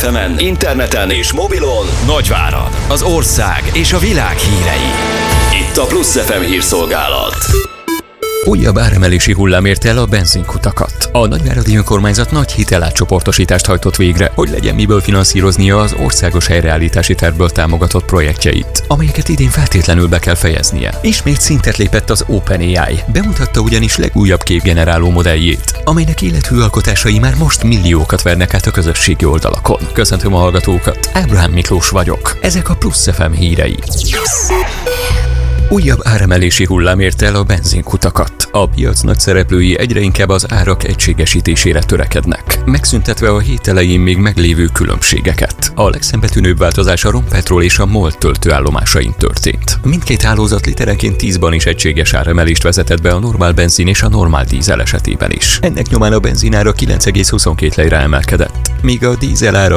FM-en, interneten és mobilon Nagyvárad, az ország és a világ hírei. Itt a Plusz FM hírszolgálat. Újabb áremelési hullám érte el a benzinkutakat. A nagyváradi önkormányzat nagy hitelátcsoportosítást hajtott végre, hogy legyen miből finanszíroznia az országos helyreállítási tervből támogatott projektjeit, amelyeket idén feltétlenül be kell fejeznie. Ismét szintet lépett az OpenAI. Bemutatta ugyanis legújabb képgeneráló modelljét, amelynek élethű alkotásai már most milliókat vernek át a közösségi oldalakon. Köszöntöm a hallgatókat, Ábrahám Miklós vagyok. Ezek a Plusz FM hírei. Újabb áremelési hullám érte el a benzinkutakat. A piac nagy szereplői egyre inkább az árak egységesítésére törekednek, megszüntetve a hét elején még meglévő különbségeket. A legszembetűnőbb változás a Rompetrol és a MOL töltőállomásain történt. Mindkét hálózat literenként 10-ban is egységes áremelést vezetett be a normál benzin és a normál dízel esetében is. Ennek nyomán a benzinára 9,22 lejre emelkedett, míg a dízel ára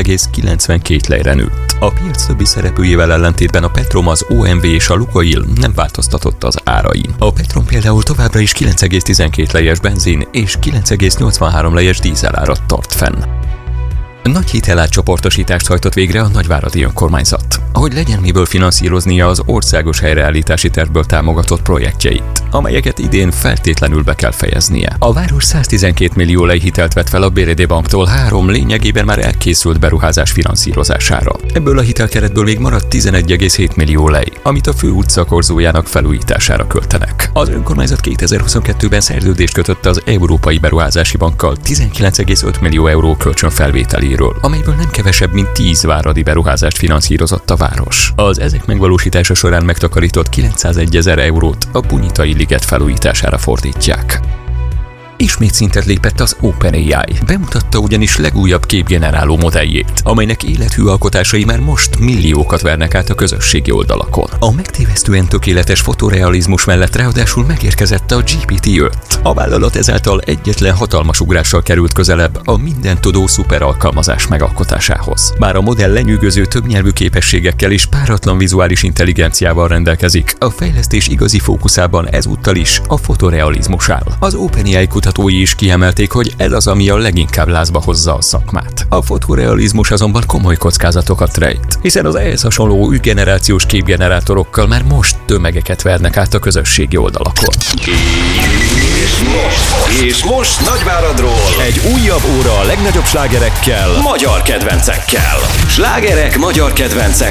9,92 lejre nőtt. A piac többi szereplőjével ellentétben a Petrom, az OMV és a Lukoil nem változtatott az árain. A Petrom például továbbra is 9,12 lejes benzin és 9,83 lejes dízel árat tart fenn. Nagy hitelátcsoportosítást hajtott végre a nagyváradi önkormányzat, hogy legyen miből finanszíroznia az országos helyreállítási tervből támogatott projektjeit, amelyeket idén feltétlenül be kell fejeznie. A város 112 millió lej hitelt vett fel a BRD banktól 3 lényegében már elkészült beruházás finanszírozására. Ebből a hitelkeretből még maradt 11,7 millió lej, amit a fő utca korzójának felújítására költenek. Az önkormányzat 2022-ben szerződést kötött az Európai Beruházási Bankkal 19,5 millió euró kölcsönfelvételéről, amelyből nem kevesebb, mint 10 váradi beruházást finanszírozott a város. Az ezek megvalósítása során megtakarított 901 000 eurót a Bunyitai liget felújítására fordítják. Ismét szintet lépett az OpenAI. Bemutatta ugyanis legújabb képgeneráló modelljét, amelynek élethű alkotásai már most milliókat vernek át a közösségi oldalakon. A megtévesztően tökéletes fotorealizmus mellett ráadásul megérkezett a GPT-5. A vállalat ezáltal egyetlen hatalmas ugrással került közelebb a mindentudó szuperalkalmazás megalkotásához. Bár a modell lenyűgöző többnyelvű képességekkel és páratlan vizuális intelligenciával rendelkezik, a fejlesztés igazi fókuszában ezúttal is a fotorealizmus áll. Az OpenAI kutatói is kiemelték, hogy ez az, ami a leginkább lázba hozza a szakmát. A fotorealizmus azonban komoly kockázatokat rejt, hiszen az ehhez hasonló új generációs képgenerátorokkal már most tömegeket vernek át a közösségi oldalakon. És most Nagyváradról egy újabb óra a legnagyobb slágerekkel, magyar kedvencekkel. Slágerek, magyar kedvencek